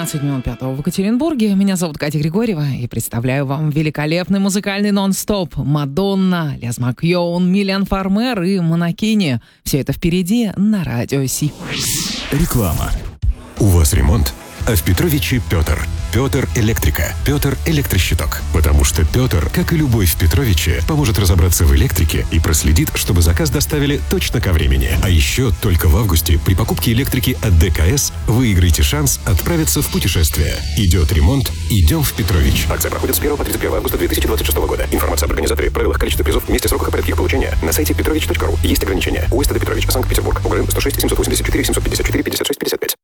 20 минут 5 в Екатеринбурге. Меня зовут Катя Григорьева и представляю вам великолепный музыкальный нон-стоп. Мадонна, Лес Макьоун, Милен Фармер и Монакини. Все это впереди на Радио Си. Реклама. У вас ремонт? А в Петровиче Петр. Петр Электрика. Петр Электрощиток. Потому что Петр, как и любой в Петровиче, поможет разобраться в электрике и проследит, чтобы заказ доставили точно ко времени. А еще только в августе при покупке электрики от ДКС выиграете шанс отправиться в путешествие. Идет ремонт, идем в Петрович. Акция проходит с 1 по 31 августа 2026 года. Информация об организаторе, правилах, количестве призов, месте, сроках и порядке их получения на сайте petrovich.ru. Есть ограничения. УСТД Петрович, Санкт-Петербург. УГРН 106 784 754 56 55.